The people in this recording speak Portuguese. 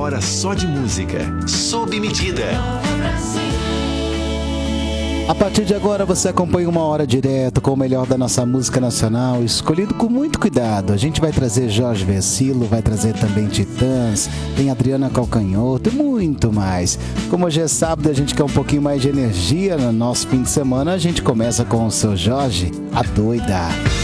hora só de música, sob medida. A partir de agora você acompanha uma hora direto com o melhor da nossa música nacional, escolhido com muito cuidado. A gente vai trazer Jorge Vercillo, vai trazer também Titãs, tem Adriana Calcanhoto e muito mais. Como hoje é sábado e a gente quer um pouquinho mais de energia no nosso fim de semana, a gente começa com o seu Jorge, a Doida.